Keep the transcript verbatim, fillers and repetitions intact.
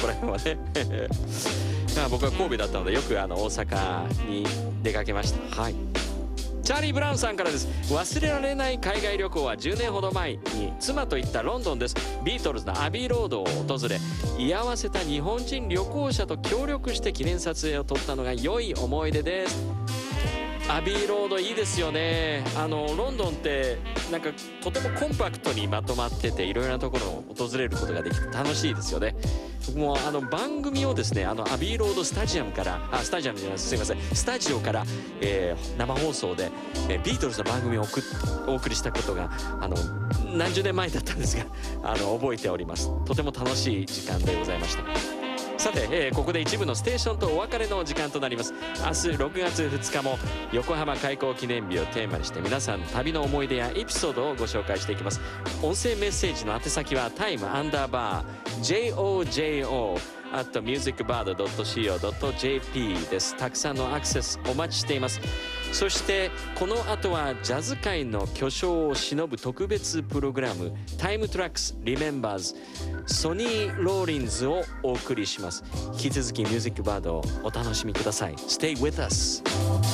こら辺はねまあ僕は神戸だったのでよくあの大阪に出かけました。はい。チャーリー・ブラウンさんからです。忘れられない海外旅行はじゅうねんほど前に妻と行ったロンドンです。ビートルズのアビーロードを訪れ、居合わせた日本人旅行者と協力して記念撮影を撮ったのが良い思い出です。アビーロードいいですよね。あのロンドンってなんかとてもコンパクトにまとまってて、いろいろなところを訪れることができて楽しいですよね。僕もあの番組をですね、あのアビーロードスタジアムからあスタジアムじゃないすいませんスタジオから、えー、生放送で、えー、ビートルズの番組を送お送りしたことがあの何十年前だったんですが、あの覚えております。とても楽しい時間でございました。さて、えー、ここで一部のステーションとお別れの時間となります。明日ろくがつふつかも横浜開港記念日をテーマにして、皆さんの旅の思い出やエピソードをご紹介していきます。音声メッセージの宛先はタイムアンダーバー ジェイオージェイオー at ミュージックバード ドットシーオー ドットジェーピー です。たくさんのアクセスお待ちしています。そしてこの後はジャズ界の巨匠を偲ぶ特別プログラムタイムトラックスリメンバーズソニー・ローリンズをお送りします。引き続きミュージックバードをお楽しみください。 Stay with us.